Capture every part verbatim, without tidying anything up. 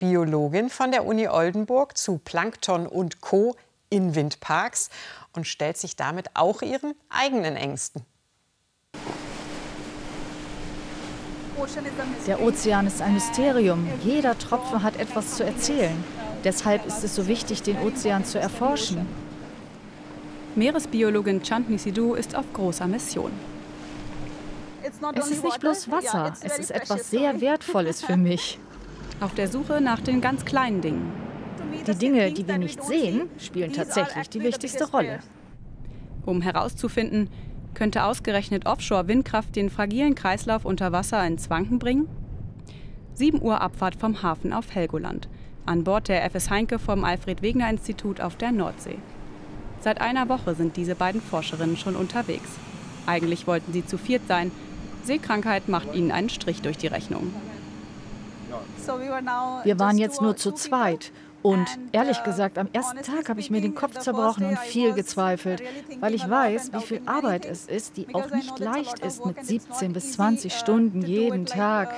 Biologin von der Uni Oldenburg zu Plankton und Co. in Windparks und stellt sich damit auch ihren eigenen Ängsten. Der Ozean ist ein Mysterium. Jeder Tropfen hat etwas zu erzählen. Deshalb ist es so wichtig, den Ozean zu erforschen. Meeresbiologin Chandni Sidhu ist auf großer Mission. Es ist nicht bloß Wasser, es ist etwas sehr Wertvolles für mich. Auf der Suche nach den ganz kleinen Dingen. Die Dinge, die wir nicht sehen, spielen tatsächlich die wichtigste Rolle. Um herauszufinden, könnte ausgerechnet Offshore-Windkraft den fragilen Kreislauf unter Wasser ins Wanken bringen? sieben Uhr Abfahrt vom Hafen auf Helgoland, an Bord der F S Heynke vom Alfred-Wegener-Institut auf der Nordsee. Seit einer Woche sind diese beiden Forscherinnen schon unterwegs. Eigentlich wollten sie zu viert sein. Seekrankheit macht ihnen einen Strich durch die Rechnung. Wir waren jetzt nur zu zweit. Und ehrlich gesagt, am ersten Tag habe ich mir den Kopf zerbrochen und viel gezweifelt, weil ich weiß, wie viel Arbeit es ist, die auch nicht leicht ist mit siebzehn bis zwanzig Stunden jeden Tag.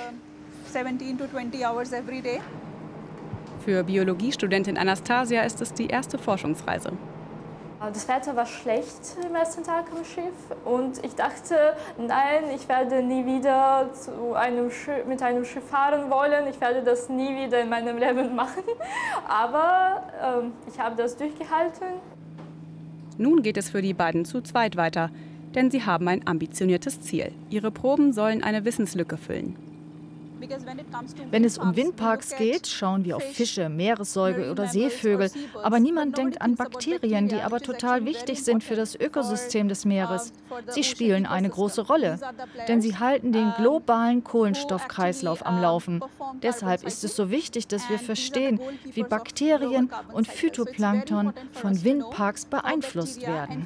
Für Biologiestudentin Anastasia ist es die erste Forschungsreise. Das Wetter war schlecht am ersten Tag am Schiff und ich dachte, nein, ich werde nie wieder zu einem Schiff, mit einem Schiff fahren wollen, ich werde das nie wieder in meinem Leben machen. Aber ähm, ich habe das durchgehalten. Nun geht es für die beiden zu zweit weiter, denn sie haben ein ambitioniertes Ziel. Ihre Proben sollen eine Wissenslücke füllen. Wenn es um Windparks geht, schauen wir auf Fische, Meeressäuge oder Seevögel. Aber niemand denkt an Bakterien, die aber total wichtig sind für das Ökosystem des Meeres. Sie spielen eine große Rolle, denn sie halten den globalen Kohlenstoffkreislauf am Laufen. Deshalb ist es so wichtig, dass wir verstehen, wie Bakterien und Phytoplankton von Windparks beeinflusst werden.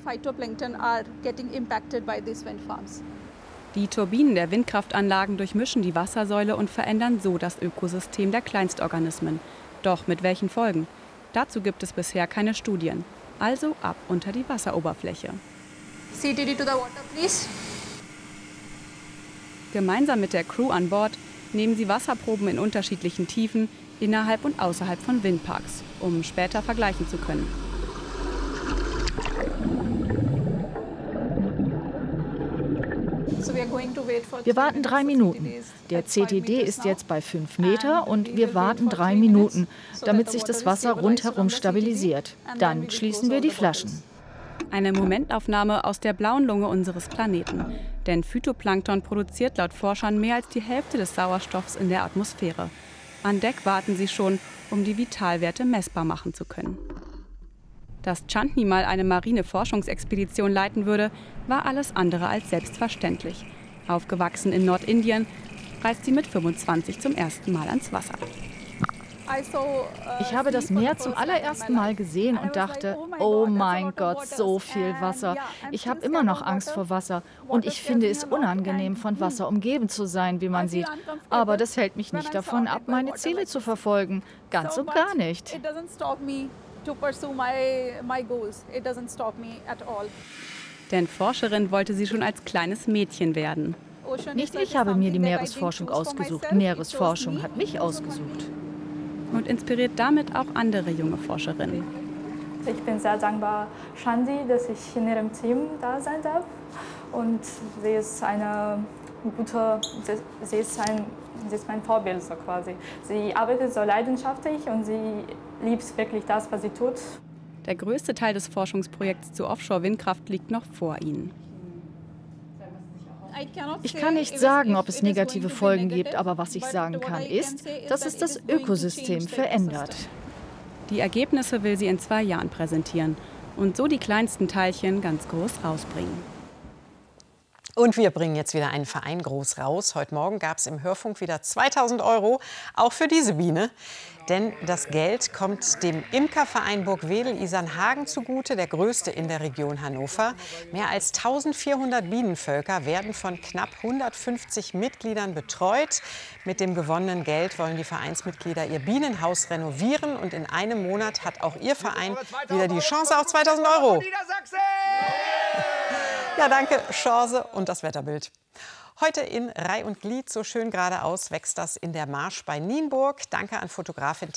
Die Turbinen der Windkraftanlagen durchmischen die Wassersäule und verändern so das Ökosystem der Kleinstorganismen. Doch mit welchen Folgen? Dazu gibt es bisher keine Studien. Also ab unter die Wasseroberfläche. C T D to the water, please. Gemeinsam mit der Crew an Bord nehmen sie Wasserproben in unterschiedlichen Tiefen innerhalb und außerhalb von Windparks, um später vergleichen zu können. Wir warten drei Minuten. Der C T D ist jetzt bei fünf Meter und wir warten drei Minuten, damit sich das Wasser rundherum stabilisiert. Dann schließen wir die Flaschen. Eine Momentaufnahme aus der blauen Lunge unseres Planeten. Denn Phytoplankton produziert laut Forschern mehr als die Hälfte des Sauerstoffs in der Atmosphäre. An Deck warten sie schon, um die Vitalwerte messbar machen zu können. Dass Chandni mal eine marine Forschungsexpedition leiten würde, war alles andere als selbstverständlich. Aufgewachsen in Nordindien, reist sie mit fünfundzwanzig zum ersten Mal ans Wasser. Ich habe das Meer zum allerersten Mal gesehen und dachte, oh mein Gott, so viel Wasser. Ich habe immer noch Angst vor Wasser und ich finde es unangenehm, von Wasser umgeben zu sein, wie man sieht. Aber das hält mich nicht davon ab, meine Ziele zu verfolgen. Ganz und gar nicht. Denn Forscherin wollte sie schon als kleines Mädchen werden. Nicht ich habe mir die Meeresforschung ausgesucht, die Meeresforschung hat mich ausgesucht. Und inspiriert damit auch andere junge Forscherinnen. Ich bin sehr dankbar Chandni, dass ich in ihrem Team da sein darf. Und sie ist eine gute, sie ist, ein, sie ist mein Vorbild so quasi. Sie arbeitet so leidenschaftlich und sie liebt wirklich das, was sie tut. Der größte Teil des Forschungsprojekts zur Offshore-Windkraft liegt noch vor ihnen. Ich kann nicht sagen, ob es negative Folgen gibt, aber was ich sagen kann, ist, dass es das Ökosystem verändert. Die Ergebnisse will sie in zwei Jahren präsentieren und so die kleinsten Teilchen ganz groß rausbringen. Und wir bringen jetzt wieder einen Verein groß raus. Heute Morgen gab es im Hörfunk wieder zweitausend Euro, auch für diese Biene. Denn das Geld kommt dem Imkerverein Burgwedel-Isernhagen zugute, der größte in der Region Hannover. Mehr als eintausendvierhundert Bienenvölker werden von knapp hundertfünfzig Mitgliedern betreut. Mit dem gewonnenen Geld wollen die Vereinsmitglieder ihr Bienenhaus renovieren. Und in einem Monat hat auch ihr Verein wieder die Chance auf zweitausend Euro. Ja, danke. Chance und das Wetterbild. Heute in Reih und Glied, so schön geradeaus, wächst das in der Marsch bei Nienburg. Danke an Fotografin